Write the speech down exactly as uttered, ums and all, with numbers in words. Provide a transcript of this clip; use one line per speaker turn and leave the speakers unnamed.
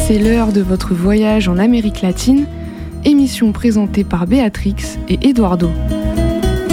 c'est l'heure de votre voyage en Amérique latine, émission présentée par Béatrix et Eduardo.